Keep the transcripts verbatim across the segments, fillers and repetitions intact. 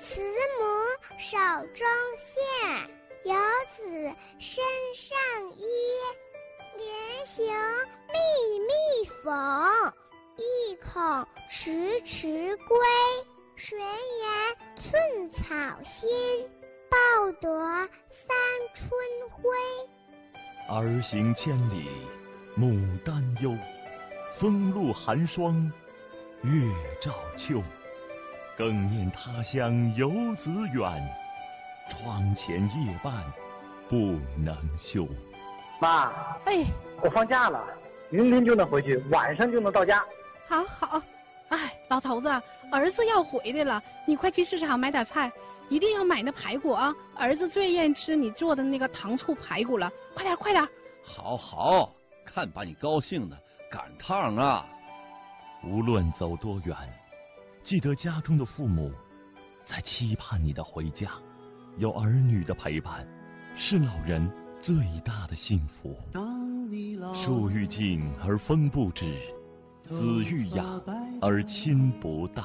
慈母手中线，游子身上衣。连行密密缝，意恐迟迟归。谁言寸草心，报得三春晖。 儿行千里母担忧，风露寒霜月照秋。更念他乡游子远，窗前夜半不能休。 妈， 哎， 我放假了，明天就能回去，晚上就能到家。 好好，哎，老头子，儿子要回来了，你快去市场买点菜，一定要买那排骨啊！儿子最愿意吃你做的那个糖醋排骨了，快点快点！ 好好，看把你高兴的，赶趟啊！ 无论走多远，记得家中的父母在期盼你的回家，有儿女的陪伴，是老人最大的幸福。树欲静而风不止，子欲养而亲不待。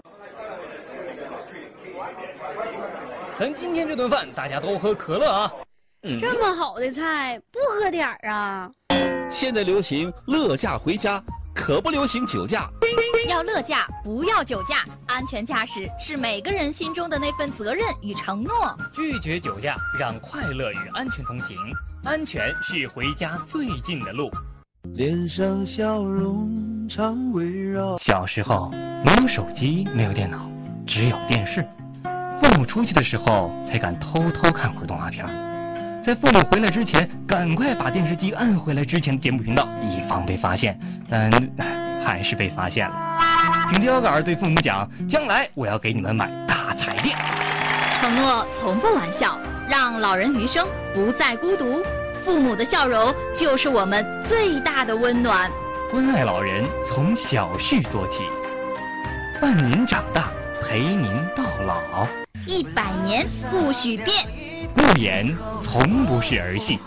咱今天这顿饭大家都喝可乐啊！ 嗯、这么好的菜不喝点儿啊？ 现在流行乐驾回家，可不流行酒驾。 要乐驾，不要酒驾。安全驾驶是每个人心中的那份责任与承诺。 拒绝酒驾，让快乐与安全同行。安全是回家最近的路。 脸上笑容常围绕。 小时候没有手机，没有电脑，只有电视。父母出去的时候，才敢偷偷看会儿动画片。在父母回来之前，赶快把电视机按回来之前的节目频道，以防被发现。但还是被发现了。凭标杆对父母讲，将来我要给你们买大彩电。 承诺从不玩笑，让老人余生不再孤独。父母的笑容就是我们最大的温暖。 关爱老人从小事做起，伴您长大，陪您到老。 一百年不许变， 不言从不是儿戏。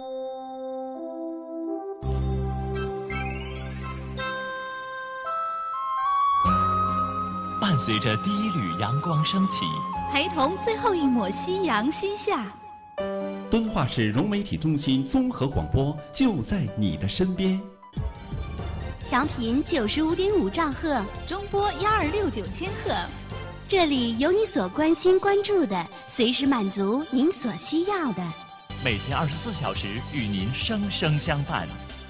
伴随着第一缕阳光升起， 陪同最后一抹夕阳西下。 敦化市融媒体中心综合广播就在你的身边。 调频九十五点五兆赫， 中波幺二六九千赫。 这里有你所关心关注的，随时满足您所需要的。 每天二十四小时与您生生相伴。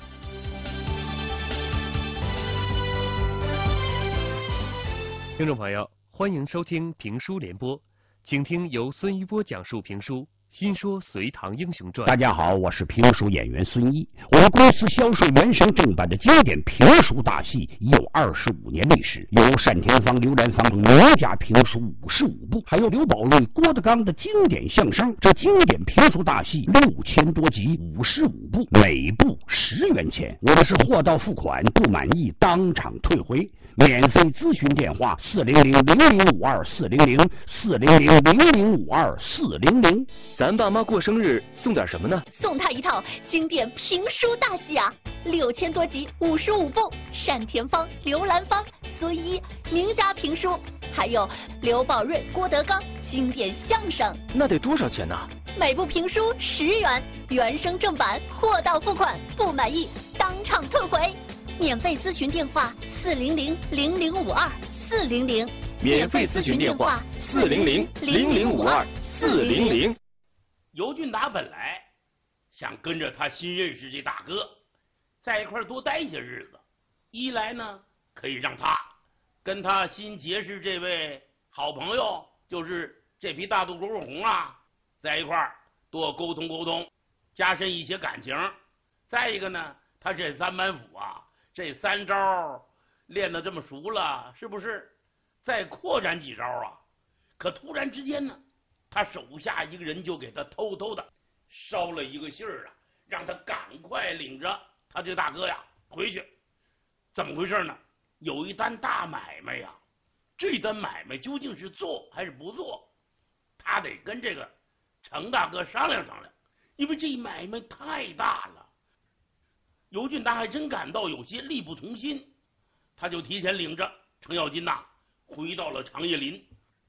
听众朋友，欢迎收听评书联播，请听由孙一波讲述评书新说《隋唐英雄传》。 大家好，我是评书演员孙一。我们公司销售原声正版的经典评书大戏已有二十五年历史，有单田芳、刘兰芳名家评书五十五部，还有刘宝瑞、郭德纲的经典相声。这经典评书大戏六千多集，五十五部，每部十元钱。我们是货到付款，不满意当场退回。免费咨询电话：四零零零零五二四零零四零零零零五二四零零。 咱爸妈过生日送点什么呢？ 送他一套经典评书大戏啊，六千多集，五十五部，单田芳、刘兰芳、孙一名家评书，还有刘宝瑞、郭德纲经典相声。 那得多少钱呢？ 每部评书十元，原声正版，货到付款，不满意当场退回。免费咨询电话：四零零零零五二四零零。 免费咨询电话：四零零零零五二四零零。 尤俊达本来想跟着他新认识这大哥在一块多待些日子，一来呢可以让他跟他新结识这位好朋友，就是这匹大肚狗红啊，在一块多沟通沟通，加深一些感情。再一个呢，他这三板斧啊，这三招练得这么熟了，是不是再扩展几招啊？可突然之间呢，他手下一个人就给他偷偷的捎了一个信儿啊，让他赶快领着他这大哥呀回去。怎么回事呢？有一单大买卖呀，这单买卖究竟是做还是不做，他得跟这个程大哥商量商量，因为这买卖太大了。尤俊达还真感到有些力不从心，他就提前领着程咬金呐回到了长叶林。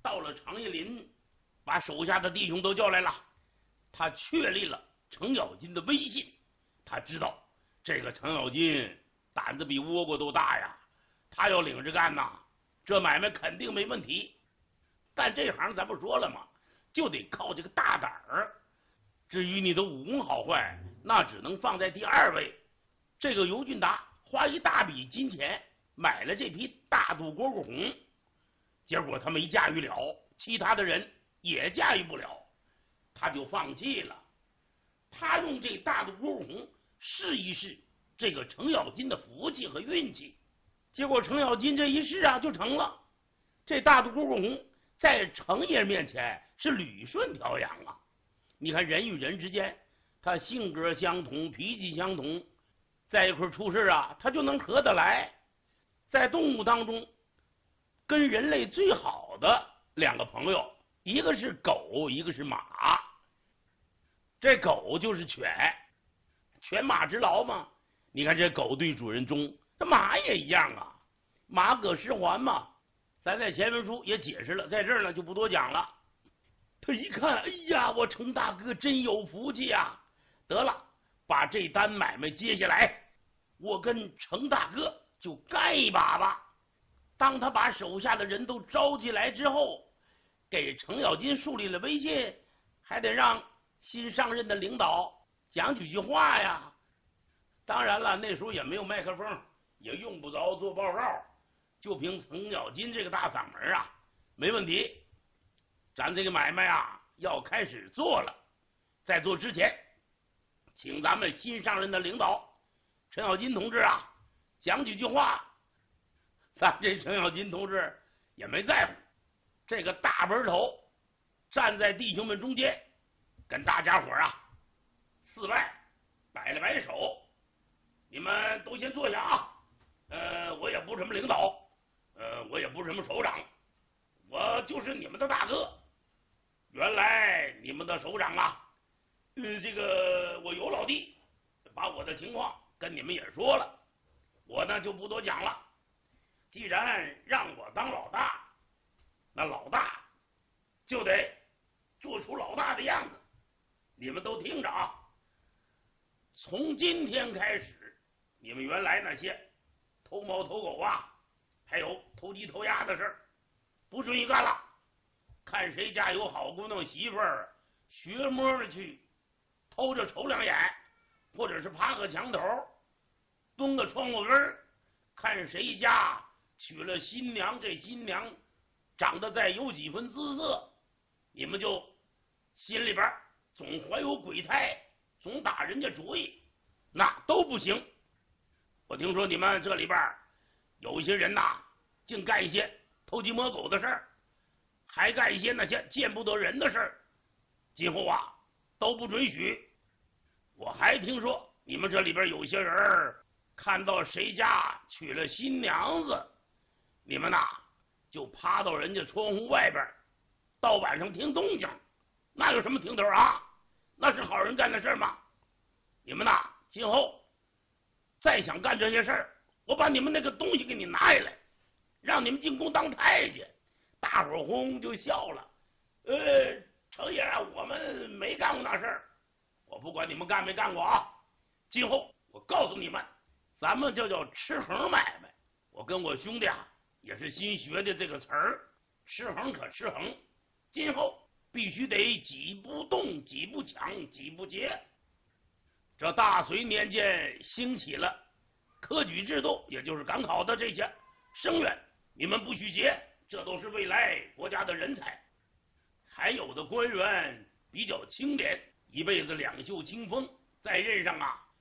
到了长叶林，把手下的弟兄都叫来了。他确立了程咬金的威信，他知道这个程咬金胆子比倭瓜都大呀，他要领着干呐，这买卖肯定没问题。干这行咱不说了吗？就得靠这个大胆儿。至于你的武功好坏，那只能放在第二位。这个尤俊达花一大笔金钱买了这匹大肚蝈蝈红，结果他没驾驭了，其他的人也驾驭不了，他就放弃了。他用这大肚蝈蝈红试一试这个程咬金的福气和运气，结果程咬金这一试啊就成了。这大肚蝈蝈红在程爷面前是捋顺调养啊。你看人与人之间，他性格相同，脾气相同，在一块出事啊，他就能合得来。在动物当中，跟人类最好的两个朋友，一个是狗，一个是马。这狗就是犬，犬马之劳嘛。你看这狗对主人忠，这马也一样啊，马葛失还嘛。咱在前文书也解释了，在这儿呢就不多讲了。他一看，哎呀，我程大哥真有福气呀！得了，把这单买卖接下来，我跟程大哥就干一把吧。当他把手下的人都招进来之后，给程咬金树立了威信，还得让新上任的领导讲几句话呀。当然了，那时候也没有麦克风，也用不着做报告，就凭程咬金这个大嗓门啊，没问题。咱这个买卖啊要开始做了，在做之前，请咱们新上任的领导程咬金同志啊讲几句话。咱这程咬金同志也没在乎，这个大门头站在弟兄们中间，跟大家伙啊四外摆了摆手，你们都先坐下啊。呃，我也不是什么领导，呃，我也不是什么首长，我就是你们的大哥。原来你们的首长啊，嗯，这个我尤老弟把我的情况跟你们也说了，我呢就不多讲了。既然让我当老大，那老大就得做出老大的样子。你们都听着啊，从今天开始，你们原来那些偷猫偷狗啊，还有偷鸡偷鸭的事儿，不准许干了。看谁家有好姑娘媳妇儿，学摸着去偷着瞅两眼，或者是爬个墙头蹲个窗户根儿，看谁家娶了新娘，这新娘长得再有几分姿色，你们就心里边总怀有鬼胎，总打人家主意，那都不行。我听说你们这里边有一些人呐，净干一些偷鸡摸狗的事儿，还干一些那些见不得人的事儿，今后啊都不准许。我还听说你们这里边有些人看到谁家娶了新娘子，你们呐就趴到人家窗户外边，到晚上听动静，那有什么听头啊？那是好人干的事吗？你们呐今后再想干这些事儿，我把你们那个东西给你拿下来，让你们进宫当太监。大伙儿轰就笑了。呃，程爷啊，我们没干过那事儿，我不管你们干没干过啊。今后我告诉你们，咱们这叫吃横买卖。我跟我兄弟啊也是新学的这个词儿，吃横可吃横，今后必须得几不动，几不抢，几不劫。这大隋年间兴起了科举制度，也就是赶考的这些生员，你们不许劫，这都是未来国家的人才。还有的官员比较清廉，一辈子两袖清风，在任上啊